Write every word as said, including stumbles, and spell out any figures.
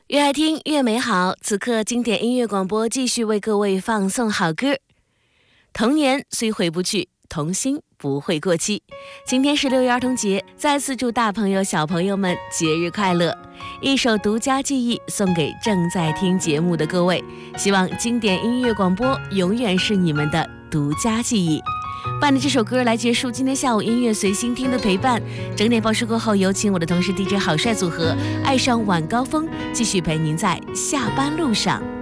越爱听越美好，此刻经典音乐广播继续为各位放送好歌。童年虽回不去，童心不会过期。今天是六一儿童节，再次祝大朋友小朋友们节日快乐。一首独家记忆送给正在听节目的各位，希望经典音乐广播永远是你们的独家记忆。伴着这首歌来结束今天下午音乐随心听的陪伴。整点报时过后，有请我的同事 D J 好帅组合爱上晚高峰，继续陪您在下班路上。